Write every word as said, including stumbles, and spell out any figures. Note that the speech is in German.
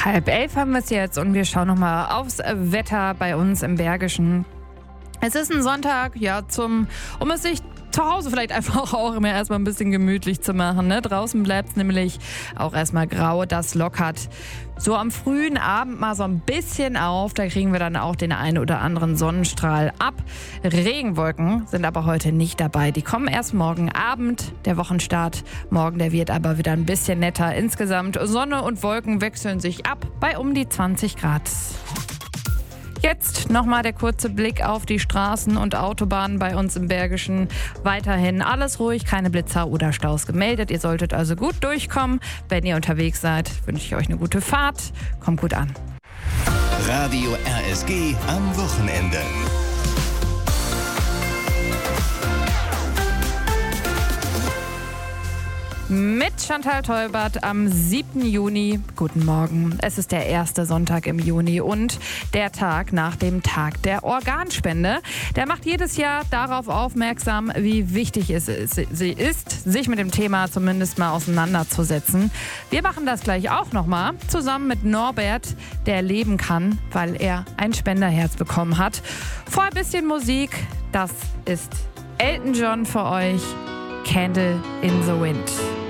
Halb elf haben wir es jetzt und wir schauen nochmal aufs Wetter bei uns im Bergischen. Es ist ein Sonntag, ja, zum, um es sich zu Hause vielleicht einfach auch immer erstmal ein bisschen gemütlich zu machen. Ne? Draußen bleibt es nämlich auch erstmal grau, das lockert so am frühen Abend mal so ein bisschen auf. Da kriegen wir dann auch den einen oder anderen Sonnenstrahl ab. Regenwolken sind aber heute nicht dabei. Die kommen erst morgen Abend. Der Wochenstart morgen, der wird aber wieder ein bisschen netter. Insgesamt Sonne und Wolken wechseln sich ab bei um die zwanzig Grad. Jetzt nochmal der kurze Blick auf die Straßen und Autobahnen bei uns im Bergischen. Weiterhin alles ruhig, keine Blitzer oder Staus gemeldet. Ihr solltet also gut durchkommen. Wenn ihr unterwegs seid, wünsche ich euch eine gute Fahrt. Kommt gut an. Radio R S G am Wochenende. Mit Chantal Teubert am siebten Juni. Guten Morgen. Es ist der erste Sonntag im Juni und der Tag nach dem Tag der Organspende. Der macht jedes Jahr darauf aufmerksam, wie wichtig es ist, sie ist, sich mit dem Thema zumindest mal auseinanderzusetzen. Wir machen das gleich auch nochmal zusammen mit Norbert, der leben kann, weil er ein Spenderherz bekommen hat. Vorher ein bisschen Musik. Das ist Elton John für euch. Candle in the Wind.